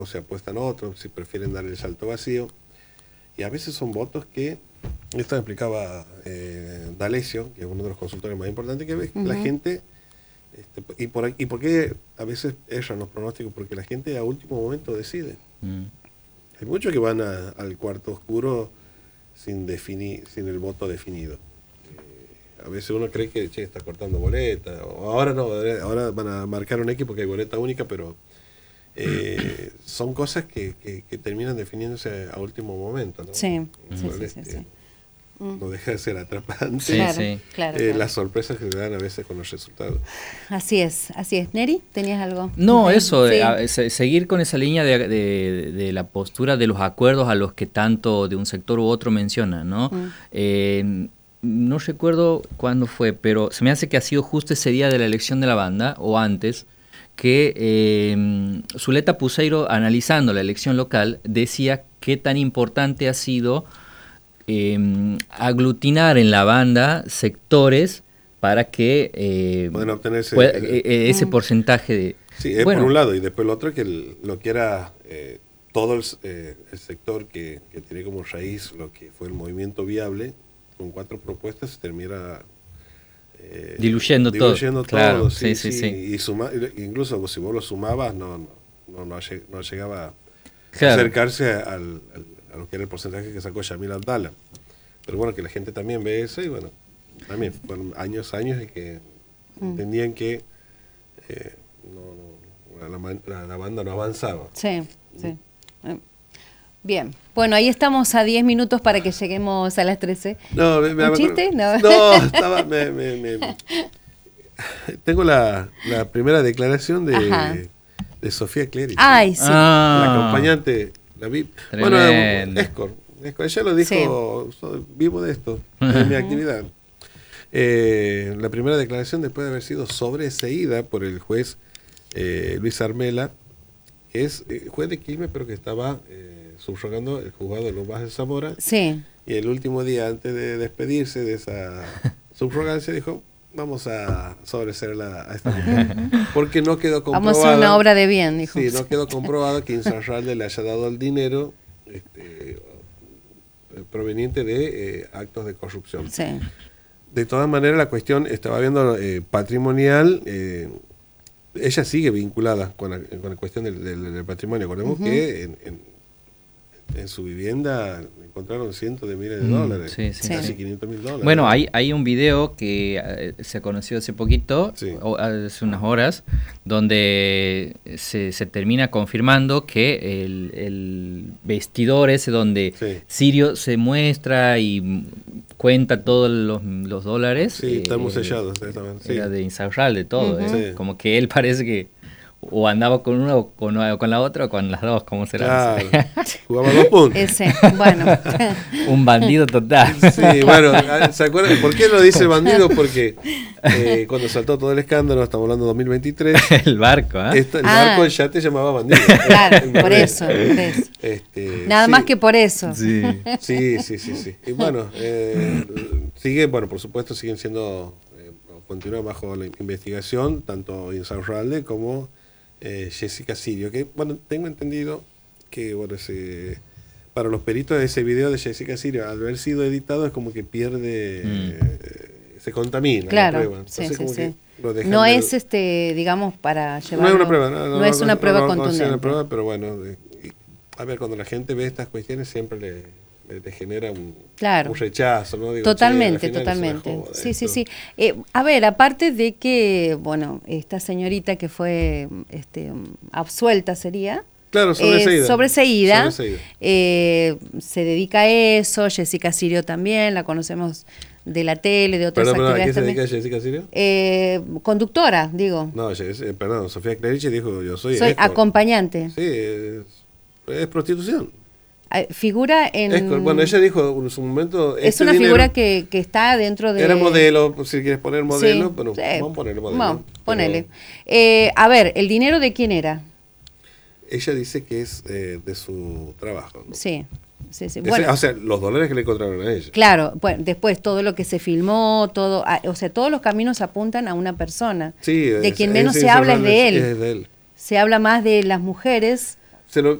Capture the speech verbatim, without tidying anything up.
o se apuestan otros, si prefieren dar el salto vacío. Y a veces son votos que, esto me explicaba eh, D'Alessio, que es uno de los consultores más importantes, que uh-huh. la gente, este, y, por, y por qué a veces erran los pronósticos, porque la gente a último momento decide. Uh-huh. Hay muchos que van a, al cuarto oscuro sin definir, sin el voto definido. A veces uno cree que che, está cortando boleta, o ahora no, ahora van a marcar un X porque hay boleta única, pero eh, son cosas que, que, que terminan definiéndose a último momento, ¿no? Sí, sí, Cual, sí, este, sí, sí. No deja de ser atrapante. Sí, claro, sí. Claro, eh, claro. Las sorpresas que se dan a veces con los resultados. Así es, así es. Neri, ¿tenías algo? No, ¿Sí? eso, Sí. a, se, seguir con esa línea de, de, de la postura de los acuerdos a los que tanto de un sector u otro menciona, ¿no? Mm. Eh, no recuerdo cuándo fue, pero se me hace que ha sido justo ese día de la elección de la banda, o antes, que eh, Zuleta Puseiro, analizando la elección local, decía qué tan importante ha sido eh, aglutinar en la banda sectores para que eh, puedan obtener ese, pueda, eh, ese mm. porcentaje de... Sí, es bueno, por un lado, y después lo otro que el, lo que era eh, todo el, eh, el sector que, que tiene como raíz lo que fue el movimiento viable, con cuatro propuestas se termina eh, diluyendo, diluyendo todo, claro, todo sí, sí, sí, sí, sí. Y suma, incluso si vos lo sumabas no no, no, no, no llegaba a claro. acercarse al, al, a lo que era el porcentaje que sacó Yamil Abdala. Pero bueno, que la gente también ve eso y bueno, también fueron años, años y que mm. entendían que eh, no, no, la, la, la banda no avanzaba. Sí, sí. Mm. Bien, bueno, ahí estamos a diez minutos para que lleguemos a las trece. No, me, me, ¿Un chiste? No, no estaba, me, me, me, tengo la, la primera declaración de, de Sofía Clerici. Ay, sí. Ah. La acompañante, la vi, Tremendo. bueno, Escor, Escor, ella lo dijo, sí. Soy, vivo de esto, de mi actividad. Eh, la primera declaración después de haber sido sobreseída por el juez eh, Luis Armela, que es eh, juez de Quilmes, pero que estaba... Eh, subrogando el juzgado de Lomas de Zamora. Sí. Y el último día, antes de despedirse de esa subrogancia, dijo, vamos a sobreseerla a esta mujer. Porque no quedó comprobado. Vamos a hacer una obra de bien, dijo. Sí, no quedó comprobado que Insaurralde le haya dado el dinero este, proveniente de eh, actos de corrupción. Sí. De todas maneras, la cuestión, estaba viendo eh, patrimonial, eh, ella sigue vinculada con la, con la cuestión del, del, del patrimonio. Recordemos uh-huh. que en, en en su vivienda encontraron cientos de miles de mm, dólares, sí, sí, casi sí. quinientos mil dólares. Bueno, hay, hay un video que eh, se conoció hace poquito, sí. o, hace unas horas, donde se, se termina confirmando que el, el vestidor ese donde sí. Sirio se muestra y cuenta todos los, los dólares. Sí, eh, estamos sellados. Sí. Era de Insaurralde, todo. Uh-huh. eh. Sí. Como que él parece que o andaba con una o con, o con la otra o con las dos, ¿cómo será? Claro. Jugaba dos puntos. Ese, bueno. Un bandido total. Sí, bueno, ¿se acuerdan? ¿Por qué lo dice bandido? Porque eh, cuando saltó todo el escándalo, estamos hablando de dos mil veintitrés. El barco, ¿eh? Esto, el ah. barco, el yate llamaba bandido. Claro, por eso, por eso. Este, Nada sí. más que por eso. Sí, sí, sí, sí. sí. Y bueno, eh, sigue, bueno, por supuesto, siguen siendo, eh, continúan bajo la investigación, tanto Insaurralde como Eh, Jessica Sirio, que bueno, tengo entendido que bueno, ese, para los peritos de ese video de Jessica Sirio, al haber sido editado es como que pierde, mm. eh, se contamina claro, la prueba. Sí, Entonces, sí, como sí. que no del... es este, digamos, para llevar. No es una prueba, no, no, no es una no, prueba no, no, contundente. No es una prueba, pero bueno, de, a ver, cuando la gente ve estas cuestiones siempre le te genera un, claro. un rechazo, ¿no? Digo, totalmente, che, totalmente. Joda, sí, esto. sí, sí. Eh, a ver, aparte de que, bueno, esta señorita que fue este, absuelta sería. Claro, sobreseída. Eh, sobreseída. sobreseída. Eh, se dedica a eso. Jessica Sirio también, la conocemos de la tele, de otras perdón, actividades. ¿a qué se también. dedica Jessica Sirio? Eh, conductora, digo. No, eh, perdón, Sofía Clerici dijo, yo soy Soy escort. acompañante. Sí, es, es prostitución. Figura en... Es, bueno, ella dijo en su momento... Es este una dinero, figura que, que está dentro de... Era modelo, si quieres poner modelo, sí, pero sí. vamos a poner modelo. Vamos, ponele. Pero, eh, a ver, ¿el dinero de quién era? Ella dice que es eh, de su trabajo, ¿no? Sí, sí, sí. Ese, Bueno, o sea, los dólares que le encontraron a ella. claro, bueno, después todo lo que se filmó, todo, a, o sea, todos los caminos apuntan a una persona. Sí, de es, quien menos es, se es, habla es de él. Es de él. Se habla más de las mujeres se lo,